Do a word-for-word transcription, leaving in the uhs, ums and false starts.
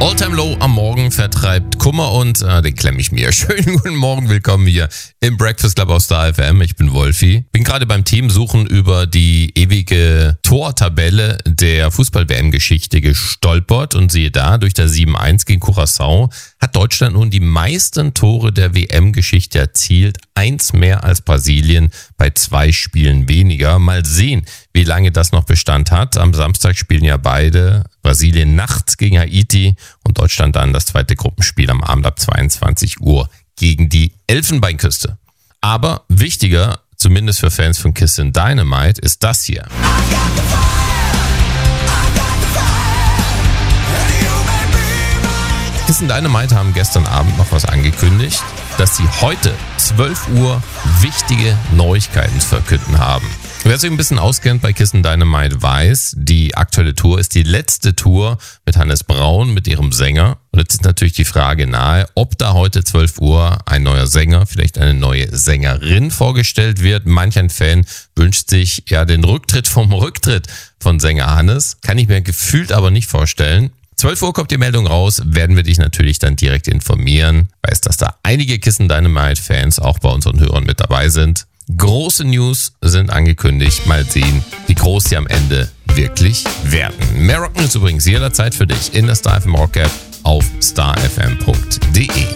All-Time Low am Morgen vertreibt Kummer und äh, den klemme ich mir. Schönen guten Morgen, willkommen hier im Breakfast Club auf Star F M. Ich bin Wolfi. Bin gerade beim Teamsuchen über die ewige Tortabelle der Fußball-W M-Geschichte gestolpert und siehe da, durch das sieben eins gegen Curaçao hat Deutschland nun die meisten Tore der W M-Geschichte erzielt. Eins mehr als Brasilien bei zwei Spielen weniger. Mal sehen, wie lange das noch Bestand hat. Am Samstag spielen ja beide, Brasilien nachts gegen Haiti und Deutschland dann das zweite Gruppenspiel am Abend ab zweiundzwanzig Uhr gegen die Elfenbeinküste. Aber wichtiger, zumindest für Fans von Kissin' Dynamite, ist das hier. Kissin' Dynamite haben gestern Abend noch was angekündigt, dass sie heute zwölf Uhr wichtige Neuigkeiten zu verkünden haben. Wer sich ein bisschen auskennt bei Kissin' Dynamite weiß, die aktuelle Tour ist die letzte Tour mit Hannes Braun, mit ihrem Sänger. Und jetzt ist natürlich die Frage nahe, ob da heute zwölf Uhr ein neuer Sänger, vielleicht eine neue Sängerin vorgestellt wird. Manch ein Fan wünscht sich ja den Rücktritt vom Rücktritt von Sänger Hannes. Kann ich mir gefühlt aber nicht vorstellen. zwölf Uhr kommt die Meldung raus, werden wir dich natürlich dann direkt informieren. Weiß, dass da einige Kissin' Dynamite-Fans auch bei unseren Hörern mit dabei sind. Große News sind angekündigt. Mal sehen, wie groß sie am Ende wirklich werden. Mehr Rocken ist übrigens jederzeit für dich in der Star F M Rock App auf star f m punkt d e.